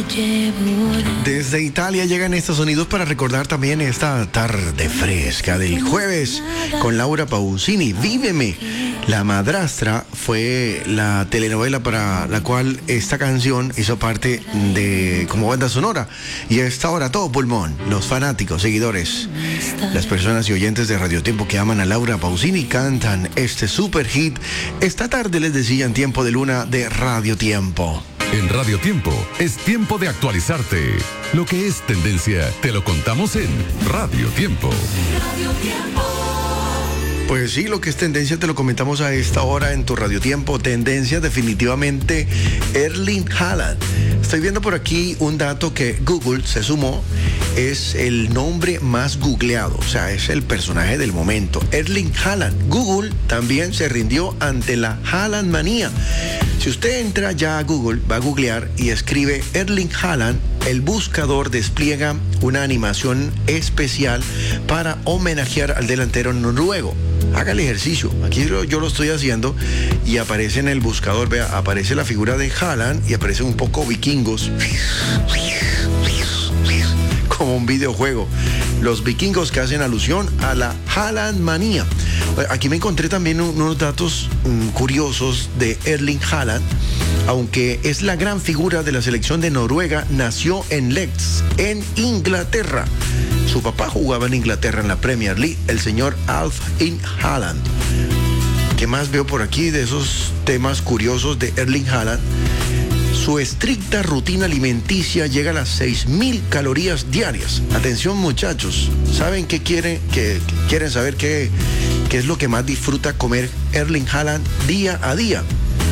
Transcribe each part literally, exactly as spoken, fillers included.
Desde Italia llegan estos sonidos para recordar también esta tarde fresca del jueves con Laura Pausini. Víveme. La Madrastra fue la telenovela para la cual esta canción hizo parte de como banda sonora. Y a esta hora todo pulmón, los fanáticos, seguidores, las personas y oyentes de Radio Tiempo que aman a Laura Pausini cantan este super hit. Esta tarde les decía en Tiempo de Luna de Radio Tiempo. En Radio Tiempo es tiempo de actualizarte. Lo que es tendencia te lo contamos en Radio Tiempo. Radio Tiempo. Pues sí, lo que es tendencia te lo comentamos a esta hora en tu Radio Tiempo. Tendencia definitivamente Erling Haaland. Estoy viendo por aquí un dato que Google se sumó. Es el nombre más googleado, o sea, es el personaje del momento. Erling Haaland. Google también se rindió ante la Haaland manía. Si usted entra ya a Google, va a googlear y escribe Erling Haaland, el buscador despliega una animación especial para homenajear al delantero noruego. Haga el ejercicio. Aquí yo, yo lo estoy haciendo y aparece en el buscador, vea, aparece la figura de Haaland y aparecen un poco vikingos. Como un videojuego. Los vikingos que hacen alusión a la Haaland manía. Aquí me encontré también unos datos um, curiosos de Erling Haaland. Aunque es la gran figura de la selección de Noruega, nació en Leeds, en Inglaterra. Su papá jugaba en Inglaterra en la Premier League, el señor Alf in Haaland. ¿Qué más veo por aquí de esos temas curiosos de Erling Haaland? Su estricta rutina alimenticia llega a las seis mil calorías diarias. Atención, muchachos, ¿saben qué quieren? ¿Qué, quieren saber qué, qué es lo que más disfruta comer Erling Haaland día a día?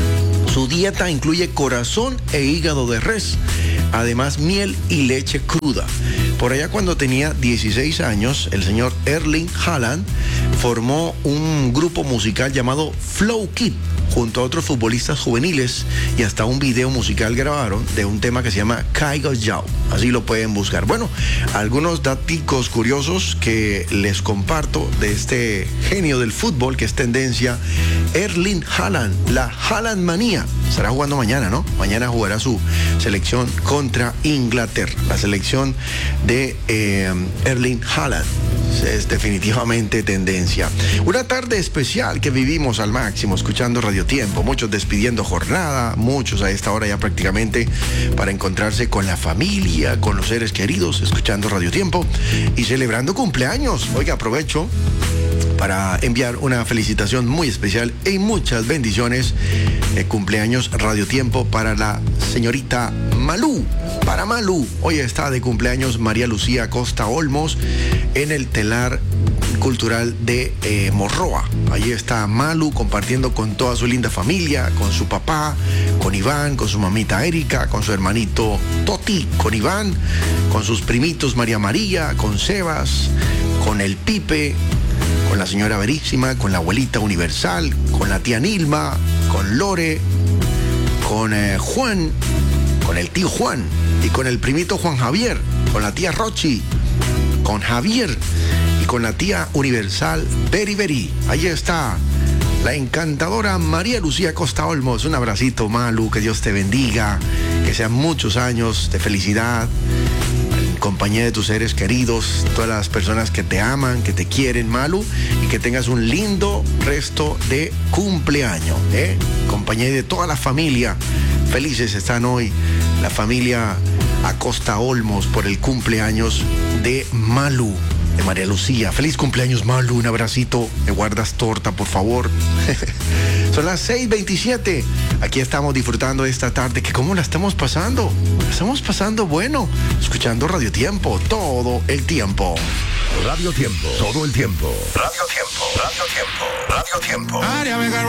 Su dieta incluye corazón e hígado de res, además miel y leche cruda. Por allá cuando tenía dieciséis años, el señor Erling Haaland formó un grupo musical llamado Flow Kid, junto a otros futbolistas juveniles, y hasta un video musical grabaron de un tema que se llama Caigo Yao. Así lo pueden buscar. Bueno, algunos daticos curiosos que les comparto de este genio del fútbol que es tendencia, Erling Haaland, la Haaland manía. Estará jugando mañana, ¿no? Mañana jugará su selección contra Inglaterra. La selección de eh, Erling Haaland es definitivamente tendencia. Una tarde especial que vivimos al máximo escuchando Radio Tiempo, muchos despidiendo jornada, muchos a esta hora ya prácticamente para encontrarse con la familia, con los seres queridos, escuchando Radio Tiempo y celebrando cumpleaños. Oiga, aprovecho para enviar una felicitación muy especial y muchas bendiciones. Eh, cumpleaños Radio Tiempo para la señorita Malú. Para Malú, hoy está de cumpleaños María Lucía Costa Olmos en el telar cultural de eh, Morroa. Allí está Malu compartiendo con toda su linda familia, con su papá, con Iván, con su mamita Erika, con su hermanito Toti, con Iván, con sus primitos María María, con Sebas, con el Pipe, con la señora Verísima, con la abuelita Universal, con la tía Nilma, con Lore, con eh, Juan, con el tío Juan y con el primito Juan Javier, con la tía Rochi, con Javier y con la tía Universal Beri Beri. Ahí está la encantadora María Lucía Costa Olmos. Un abracito, Malu, que Dios te bendiga, que sean muchos años de felicidad en compañía de tus seres queridos, todas las personas que te aman, que te quieren, Malu, y que tengas un lindo resto de cumpleaños, ¿eh? Compañía de toda la familia. Felices están hoy la familia Acosta Olmos por el cumpleaños de Malu, de María Lucía. Feliz cumpleaños, Malu, un abracito. Me guardas torta, por favor. Son las seis veintisiete. Aquí estamos disfrutando de esta tarde, que cómo la estamos pasando. La estamos pasando bueno, escuchando Radio Tiempo todo el tiempo. Radio Tiempo, todo el tiempo. Radio Tiempo, Radio Tiempo, Radio Tiempo.